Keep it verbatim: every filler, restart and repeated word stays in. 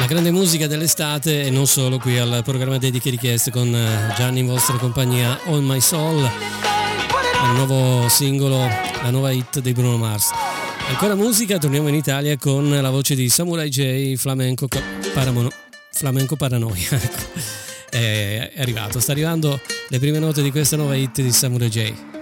La grande musica dell'estate e non solo, qui al programma Dediche Richieste con Gianni in vostra compagnia. All My Soul, il nuovo singolo, la nuova hit dei Bruno Mars. Ancora musica, torniamo in Italia con la voce di Samurai J, Flamenco Paramono, Flamenco Paranoia. Ecco, è arrivato, sta arrivando le prime note di questa nuova hit di Samurai J.